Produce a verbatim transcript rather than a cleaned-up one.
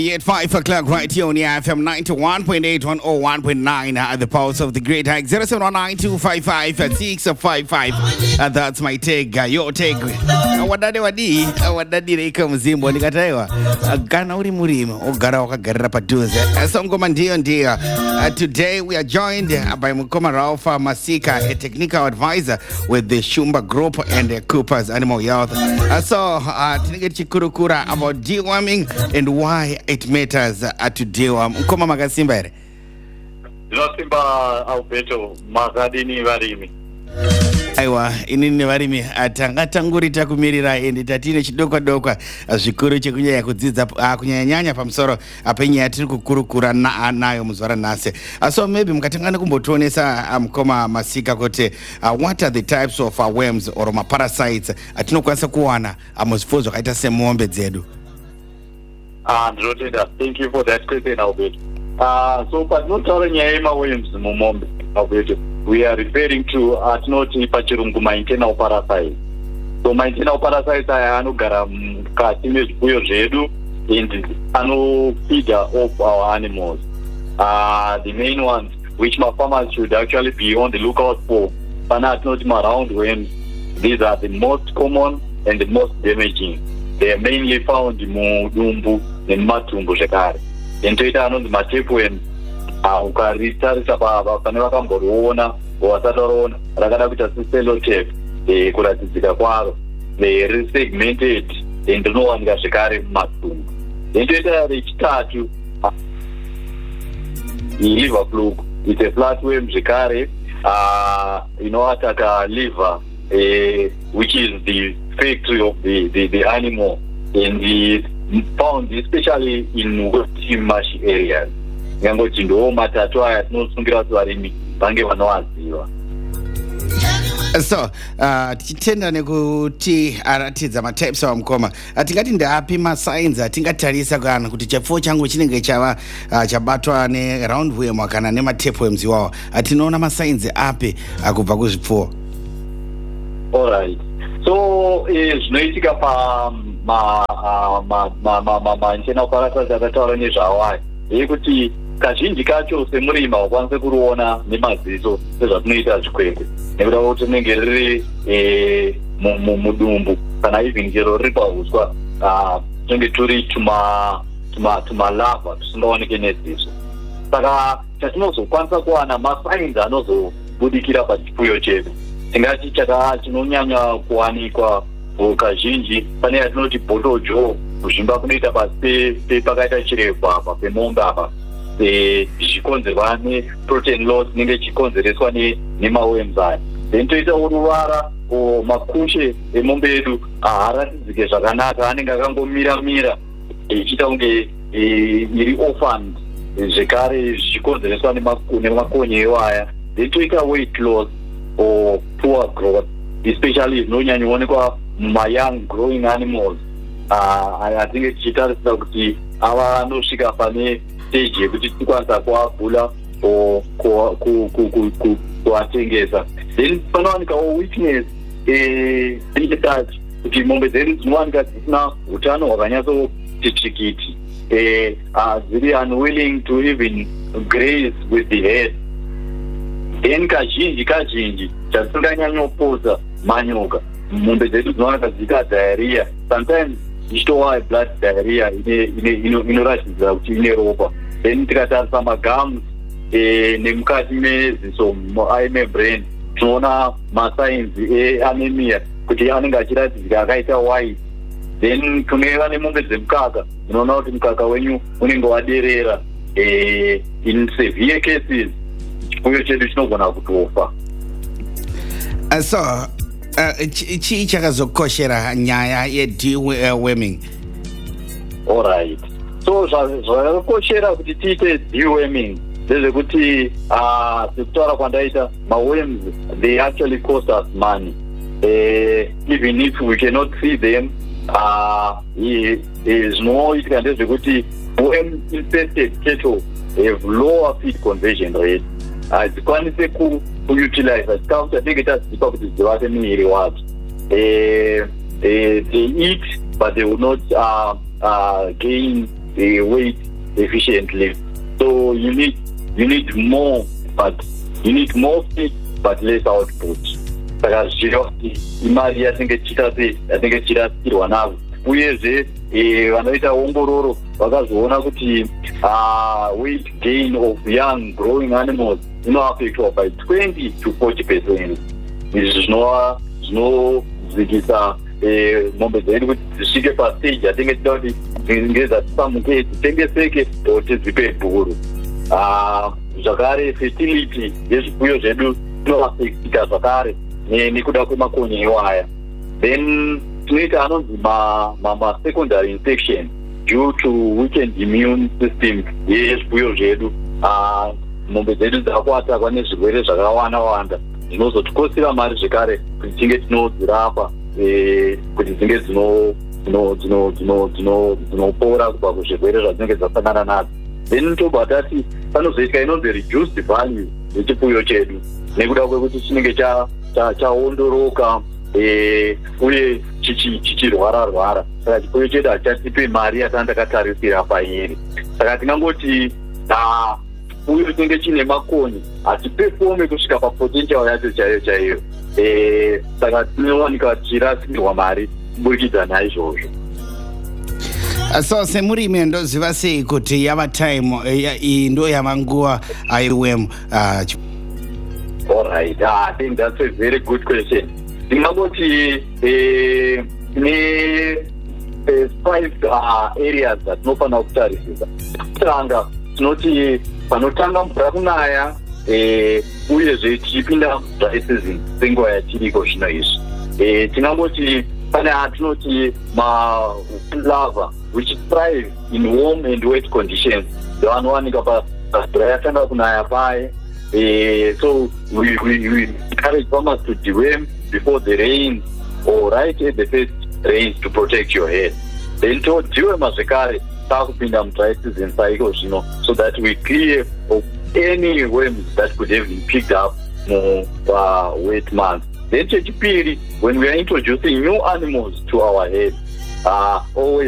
At five o'clock right here on the F M ninety-one point eight, one oh one point nine at the pulse of the Great Hike. zero seven one nine two five five six five five. Uh, that's my take, uh, your take. Uh, wadade wadi, uh, wadade reika mzimbo nikataiwa. Uh, Gana uri murima, ogara wakagarira paduze. Uh, so mkoma ndiyo ndiyo. Uh, today we are joined uh, by Mukoma Raufa Masika, a technical advisor with the Shumba Group and uh, Cooper's Animal Health. Uh, so, uh, tinigeti chikurukura about deworming and why it matters uh, to deworm. Mkoma magasimba ere? Nosimba Alberto, Magadini Varimi. Aiwa, inini varimi atangatangurita kumirira endi tatine chidokwa dokwa zvikuru chekunyanya kudzidza kunyanya pamusoro apenya tiri kukurukura na nayo muzvara nhasi. So maybe mukatangana kumbotonesa Mukoma Masika kuti uh, what are the types of uh, worms or ma parasites atinokwanisa kuwana muzvifuwo zvakaita semombe dzedu? Ah, uh, thank you for that question, Alberto. Uh, so but not telling you worms mumombe, Alberto. We are referring to at not pachirungu internal parasites. So internal parasites are anogara mukati mezvifuyo zvedu and anofeeder off our animals. Uh, the main ones which my farmers should actually be on the lookout for, but not around worms. These are the most common and the most damaging. They are mainly found in mudumbu and matumbu zvekare. Into it anonzi matapeworms. Ukaritarisa baba pane vakamboriona wasatoroona rakada kuita sellotape eh kuratidzika kwaro very segmented and rinowanika zvekare mumatumbu. Ndoita rechitatu liver fluke. It's a flatworm zvekare uh, inoataka liver uh, which is the factory of the, the, the animal and the found especially in wet marshy areas. Ngangoti ndo matatu aya tinosungira kuti varimi vange vanowaziva. So, uh, tichitenda nekuti aratidza ma types of Mukoma. Tingati ndapi ma signs atingatarisa kana kuti chifuwo changu chinenge chava uh, chabatwa ne roundworm kana ne ma tapeworms iwawo. Atinoona ma signs api kubva kuzvipfuwo. All right. So, zvinoitika pa ma ma ma ma ma ma internal parasites akataura nezvawo yekuti kazhinji kacho semurima wakwanise kuriona nemaziso sezvatinoita zvikwekwe nekuda kuti rinenge riri mudumbu kana even chero riri pahuswa tunenge turi tuma tumalava tusingaoneke neziso. Saka chatinozokwanisa kuwana masigns anozobudikira pachifuyo chedu tingati chaka chinonyanya kuwanikwa kazhinji pane yatinoti bottle jaw, kuzvimba kunoita pasi pakaita chirefu apa pemombe apa zvichikonzerwa neprotein loss inenge ichikonzereswa nemaworms aya. Then toita uruvara makushe emombe yedu haaratidzike zvakanaka, anenge akangomira mira ichiita kunge iri orphaned zvekare zvichikonzereswa nemakonye iwaya. Then toita weight loss or poor growth, especially zvinonyanyoonekwa muma-young growing animals. Atinge tichitarisira kuti ava anosvika pane stage yekuti tikwanisa kuavhura kuatengesa. Then panowanikawo weakness ndechitatu kuti mombe dzedu dzinowanika dzisina utano hwakanyatsoti tsikiti, dziri unwilling to even graze with the head. Then kazhinji kazhinji chatisinganyanyopoza manyoka, mombe dzedu dzinowanika dzika diarrhea, sometimes ichitowa blood diarrhea inoratidza kuti ine ropa. Then tikatarisa magums nemukati meziso membrane tinoona masigns eanemia kuti anenge achiratidzika akaita white. Then kuneva nemombe dzemukaka unoona kuti mukaka wenyu unenge waderera. In severe cases chifuyo chedu chinogona kutofa. So chii chakazokoshera nyaya yedeworming? All right. So zvakakoshera kuti tiite deworming ndezvekuti sekutaura kwandaita maworms, they actually cost us money. Uh, even if we cannot see them, zvinoitika ndezvekuti worm infested cattle have lower feed conversion rate. Hadzikwanise kuutilize chikafu chatinenge tazipa kuti dzivake miviri wadzo. They eat but they will not uh, uh, gain uh, weight efficiently. So you need you need more, but you need more feed but less output. Saka zvichireva kuti imari yatinenge tichita sei, yatinenge tichirasirwa navo. Uyezve vanoita ongororo vakazoona kuti weight gain of young growing animals inoaffectwa by twenty to forty percent. Izvi zvinova zvinodzikisa mombe dzedu kuti zvisvike pastage yatinenge tida kuti dzinge dzatisamuke dzitengeseke kuti dzipe bhuru. Zvakare fertility yezvipfuyo zvedu inoaffectika zvakare nekuda kwemakonye iwaya. Then tinoita anonzi ma-secondary infection due to weakened immune system yezvipfuyo zvedu. Mombe dzedu dzakawatakwa nezvirwere zvakawanda-wanda zvinozotikosera mari zvekare kuti tinge tinodzirapa kuti dzinge dzinopora kubva kuzvirwere zvadzinenge dzasangana nadzo. Then tobva tati panozoitika inonzi reduced value yechipfuyo chedu nekuda kwekuti chinenge chaondoroka uye chichirwara-rwara. Saka chipfuyo chedu hachatipe mari yatandakatarisira pairi. Saka tingangoti chipfuyo chinenge chine makonye hachipefome kusvika papotential yacho chaiyo chaiyo. Saka tinowanika tichirasirwa mari kuburikidza naizvozvo. So semurimi ndoziva sei kuti yava time iyi ndo yava nguva aiwem? All right, I think that's a very good question. Ndingangoti ne five areas dzatinofanira kutarisisa. Kutanga tinoti panotanga mvura kunaya uyezve tichipinda dry season senguva yatiriko zvino izvi. Tingangoti pane atinoti ma-larva which thrive in warm and wet conditions. Vanowanika pamvura yatanga kunaya paye. So we, we, we encourage farmers to deworm before the rain or right at the first rains to protect your head. Then to deworm zvekare takupinda mu-dry season cycle zvino, so that we clear of any worms that could have been picked up more uh, wet months. Then chechipiri, when we are introducing new animals to our head, uh, always